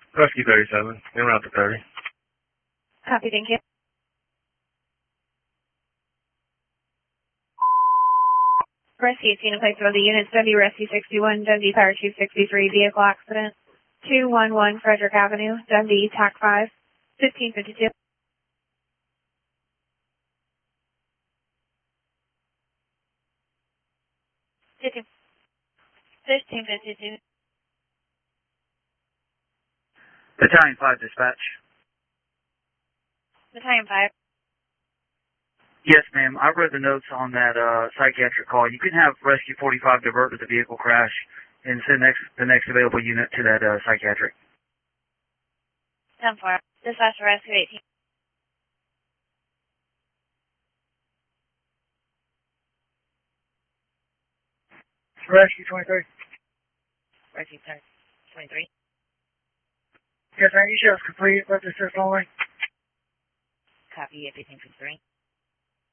Rescue 37, en route to 30. Copy, thank you. Rescue, scene of place for the units, W Rescue 61, WD Power 263, vehicle accident, 211 Frederick Avenue, WD TAC 5, 1552. 1552. Battalion 5 dispatch. Battalion 5. Yes, ma'am. I read the notes on that psychiatric call. You can have Rescue 45 divert to the vehicle crash and send the next available unit to that psychiatric. 10-4. Dispatch for Rescue 18. Rescue 23. Rescue 23. Yes, ma'am. You show us complete. Let the assist only. Copy, everything from 3.